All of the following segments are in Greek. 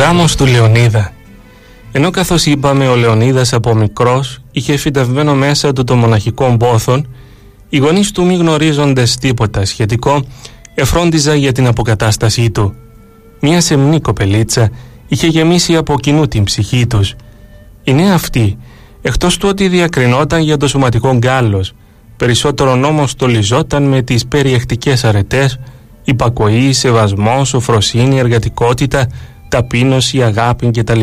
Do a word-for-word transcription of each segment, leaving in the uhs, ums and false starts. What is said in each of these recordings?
γάμος του Λεωνίδα. Ενώ καθώς είπαμε ο Λεωνίδας από μικρός είχε φυτευμένο μέσα του το μοναχικό πόθον, οι γονείς του μη γνωρίζοντες τίποτα σχετικό εφρόντιζα για την αποκατάστασή του. Μια σεμνή κοπελίτσα είχε γεμίσει από κοινού την ψυχή τους. Η νέα αυτή, εκτός του ότι διακρινόταν για το σωματικό γκάλος, περισσότερον όμως στολιζόταν με τις περιεκτικές αρετές, υπακοή, σεβασμό, σοφροσύνη, εργατικότητα, ταπείνωση, αγάπη κτλ.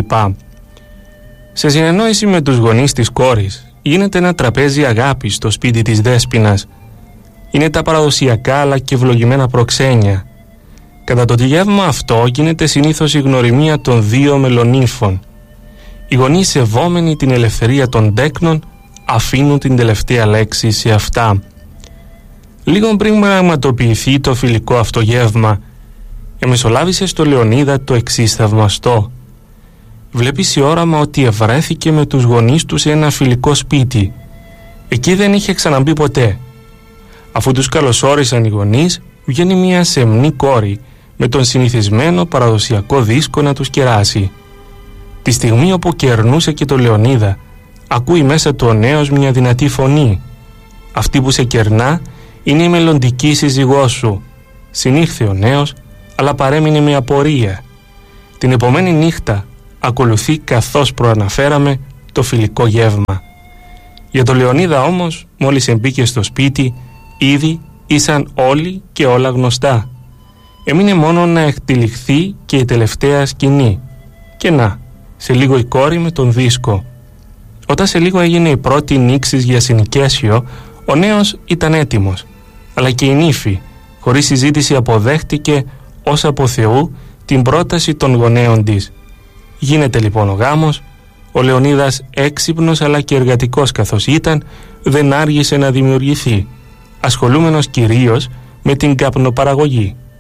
Σε συνεννόηση με τους γονείς της κόρης γίνεται ένα τραπέζι αγάπης στο σπίτι της Δέσποινας. Είναι τα παραδοσιακά αλλά και ευλογημένα προξένια. Κατά το γεύμα αυτό γίνεται συνήθως η γνωριμία των δύο μελονύμφων. Οι γονείς, σεβόμενοι την ελευθερία των τέκνων, αφήνουν την τελευταία λέξη σε αυτά. Λίγο πριν πραγματοποιηθεί το φιλικό αυτό γεύμα, εμεσολάβησε στο Λεωνίδα το εξής θαυμαστό. Βλέπει σε όραμα ότι ευρέθηκε με τους γονείς του σε ένα φιλικό σπίτι. Εκεί δεν είχε ξαναμπεί ποτέ. Αφού τους καλωσόρισαν οι γονείς, βγαίνει μια σεμνή κόρη με τον συνηθισμένο παραδοσιακό δίσκο να τους κεράσει. Τη στιγμή όπου κερνούσε και το Λεωνίδα, ακούει μέσα του ο νέος μια δυνατή φωνή. Αυτή που σε κερνά είναι η μελλοντική σύζυγός σου. Συνήλθε ο νέος, αλλά παρέμεινε με απορία. Την επομένη νύχτα ακολουθεί, καθώς προαναφέραμε, το φιλικό γεύμα. Για το Λεωνίδα όμως, μόλις εμπήκε στο σπίτι, ήδη ήσαν όλοι και όλα γνωστά. Έμεινε μόνο να εκτυλιχθεί και η τελευταία σκηνή. Και να, σε λίγο η κόρη με τον δίσκο. Όταν σε λίγο έγινε η πρώτη νήξης για συνοικέσιο, ο νέος ήταν έτοιμος. Αλλά και η νύφη, χωρίς συζήτηση, αποδέχτηκε ως από Θεού την πρόταση των γονέων της. Γίνεται λοιπόν ο γάμος. Ο Λεωνίδας, έξυπνος αλλά και εργατικός καθώς ήταν, δεν άργησε να δημιουργηθεί, ασχολούμενος κυρίως με την καπνοπαραγωγή.